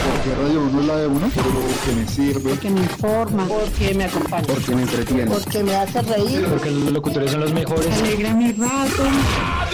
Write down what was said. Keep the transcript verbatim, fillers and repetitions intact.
Porque Radio uno es la de uno, porque me sirve, porque me informa, porque me acompaña, porque me entretiene, porque me hace reír, porque los locutores son los mejores. alegra mi rato.